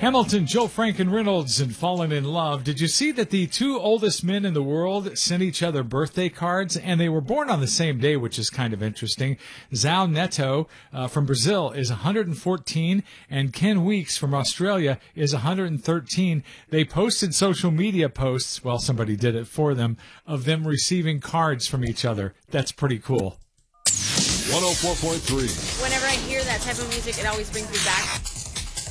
Hamilton, Joe Franken-Reynolds, and Fallen in Love. Did you see that the two oldest men in the world sent each other birthday cards, and they were born on the same day, which is kind of interesting. Zao Neto from Brazil is 114, and Ken Weeks from Australia is 113. They posted social media posts, well, somebody did it for them, of them receiving cards from each other. That's pretty cool. 104.3. Whenever I hear that type of music, it always brings me back